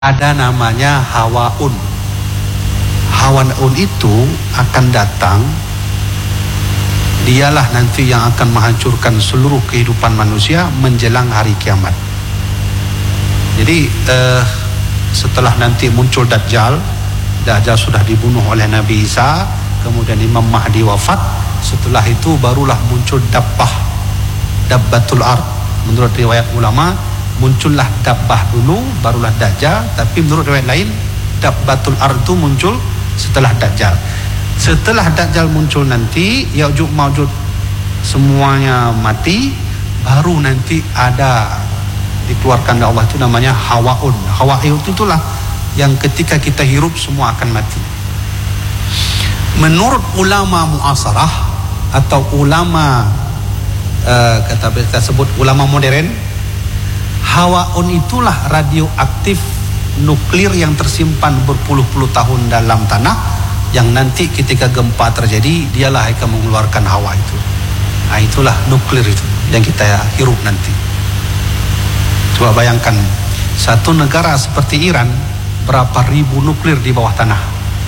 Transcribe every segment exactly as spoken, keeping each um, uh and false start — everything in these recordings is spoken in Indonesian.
ada namanya hawaun. Hawaun itu akan datang, dialah nanti yang akan menghancurkan seluruh kehidupan manusia menjelang hari kiamat. Jadi eh, setelah nanti muncul Dajjal, Dajjal sudah dibunuh oleh Nabi Isa, kemudian Imam Mahdi wafat. Setelah itu barulah muncul Dabbah, Dabbatul Ard. Menurut riwayat ulama, muncullah Dabbah dulu, barulah Dajjal. Tapi menurut riwayat lain, Dabbatul Ard itu muncul setelah Dajjal. Setelah Dajjal muncul nanti, Ya'juj Ma'juj semuanya mati, baru nanti ada dikeluarkan oleh Allah itu namanya hawaun. Hawaun itu itulah yang ketika kita hirup semua akan mati. Menurut ulama muasarah atau ulama uh, kata kita sebut ulama modern, hawaun itulah radioaktif nuklir yang tersimpan berpuluh-puluh tahun dalam tanah, yang nanti ketika gempa terjadi dialah yang akan mengeluarkan hawa itu. Nah, itulah nuklir itu yang kita hirup nanti. Coba bayangkan satu negara seperti Iran, berapa ribu nuklir di bawah tanah.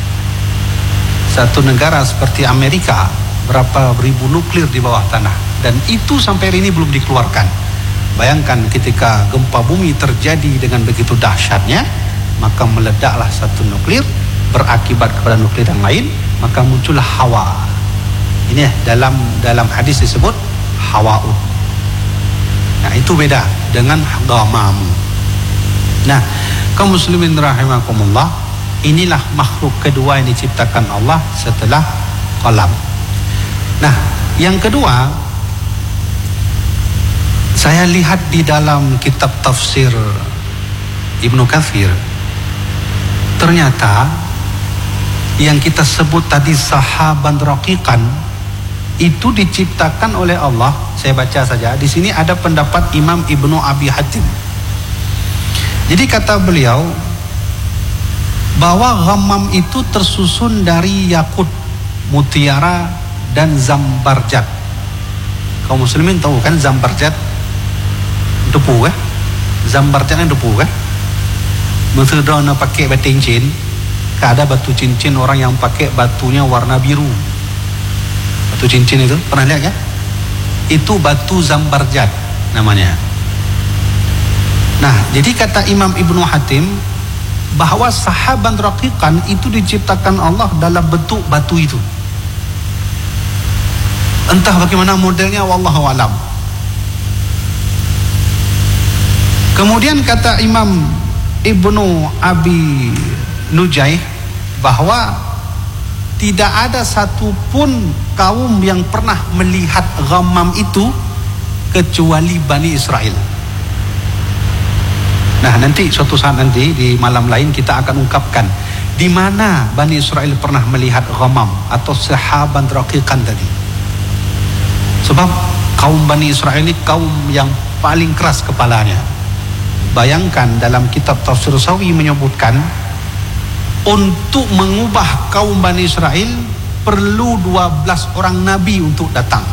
Satu negara seperti Amerika, berapa ribu nuklir di bawah tanah, dan itu sampai hari ini belum dikeluarkan. Bayangkan ketika gempa bumi terjadi dengan begitu dahsyatnya, maka meledaklah satu nuklir, berakibat kepada nuklir yang lain, maka muncullah hawa. Ini dalam dalam hadis disebut hawaun. Nah, itu beda dengan ghamam. Nah, kaum muslimin rahimakumullah, inilah makhluk kedua yang diciptakan Allah setelah qalam. Nah, yang kedua, saya lihat di dalam kitab tafsir Ibnu Katsir, ternyata yang kita sebut tadi sahaban raqiqan itu diciptakan oleh Allah. Saya baca saja. Di sini ada pendapat Imam Ibnu Abi Hatim. Jadi kata beliau bahwa ghamam itu tersusun dari yakut, mutiara, dan zambarjat. Kaum muslimin tahu kan zambarjat? Debu kan? Zambarjatnya debu kan? Maksudnya nak pakai batu cincin, ada batu cincin orang yang pakai batunya warna biru. Batu cincin itu pernah lihat kan? Itu batu zambarjat namanya. Nah, jadi kata Imam Ibnu Hatim bahwa sahaban raqiqan itu diciptakan Allah dalam bentuk batu itu. Entah bagaimana modelnya, wallahu alam. Kemudian kata Imam Ibnu Abi Nujaih bahwa tidak ada satupun kaum yang pernah melihat ghamam itu kecuali Bani Israel. Nah, nanti suatu saat nanti di malam lain kita akan ungkapkan di mana Bani Israel pernah melihat ghamam atau sahaban raqiqan tadi. Sebab kaum Bani Israel ini kaum yang paling keras kepalanya. Bayangkan dalam kitab Tafsir Sawi menyebutkan untuk mengubah kaum Bani Israel perlu dua belas orang nabi untuk datang.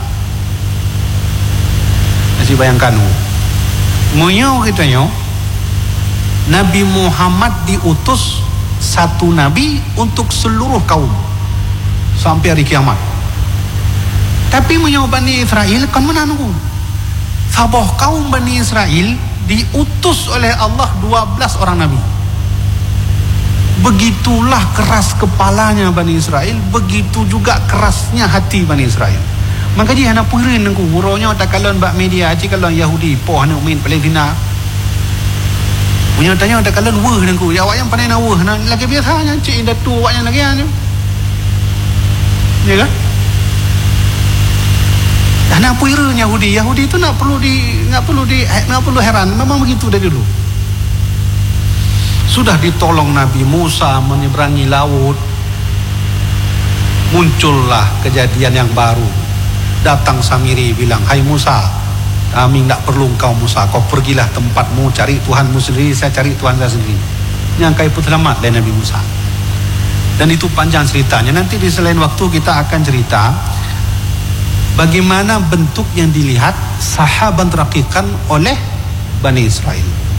Masih bayangkan munyo kitanya Nabi Muhammad diutus satu nabi untuk seluruh kaum sampai hari kiamat. Tapi munyo Bani Israel kan menanu. Sabah kaum Bani Israel diutus oleh Allah dua belas orang nabi. Begitulah keras kepalanya Bani Israel, begitu juga kerasnya hati Bani Israel. Maka dia nak purin nengku buronya tak kalon bak media aci kalon Yahudi poh nak main Palestina. Punya tanya tak kalon weh nengku, ya awak yang pandai nak weh nak lagi biasanya cik datu awak yang lagi anu. Ya kan? Dah nak purin Yahudi, Yahudi itu nak perlu di nak perlu di nak perlu heran, memang begitu dari dulu. Sudah ditolong Nabi Musa menyeberangi laut, muncullah kejadian yang baru. Datang Samiri bilang, hai Musa, kami tidak perlu engkau Musa, kau pergilah tempatmu, cari Tuhanmu sendiri, saya cari Tuhan saya sendiri. Yang kau pun selamat dari Nabi Musa. Dan itu panjang ceritanya. Nanti di selain waktu kita akan cerita bagaimana bentuk yang dilihat sahabat raqiqan oleh Bani Israel.